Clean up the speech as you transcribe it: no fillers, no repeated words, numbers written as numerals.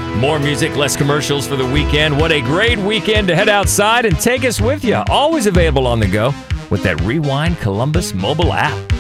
More music, less commercials for the weekend. What a great weekend to head outside and take us with you. Always available on the go with that Rewind Columbus mobile app.